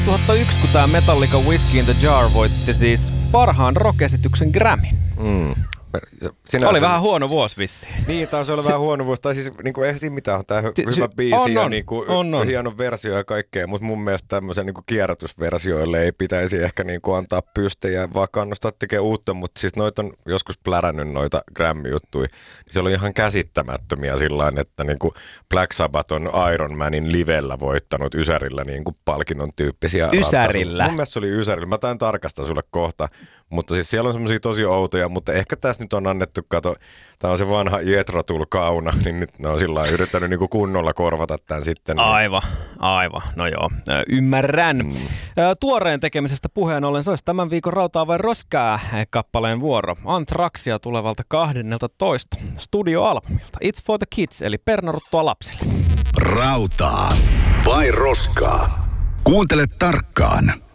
2001, kun tää Metallica Whiskey in the Jar voitti siis parhaan rock-esityksen Grammyn. Oli vähän huono vuosi vissiin. Niin, taas oli vähän huono vuosi. Tai siis niinku, eihän siinä mitään, on tää hyvä biisi ja niinku, hieno versio ja kaikkea, mutta mun mielestä tämmöisen niinku kierrätysversioille ei pitäisi ehkä niinku antaa pystejä, vaan kannustaa tekemään uutta, mutta siis noita on joskus plärännyt noita Grammy-juttuja, niin se oli ihan käsittämättömiä sillain, että niinku Black Sabbath on Iron Manin livellä voittanut Ysärillä niinku palkinnon tyyppisiä Ysärillä? Mun mielestä se oli Ysärillä. Mä tain tarkastaa sulle kohta, mutta siis siellä on semmosia tosi outoja, mutta ehkä tässä nyt on annettu, kato, tää on se vanha Jethro Tull kauna, niin nyt ne on sillä yrittänyt niinku kunnolla korvata tämän sitten. Niin. Aivan. No joo, ymmärrän. Tuoreen tekemisestä puheen ollen, se olisi tämän viikon Rautaa vai Roskää -kappaleen vuoro. Anthraxia tulevalta 12 studioalbumilta. It's for the Kids, eli pernaruttua lapsille. Rautaa vai Roskaa? Kuuntele tarkkaan.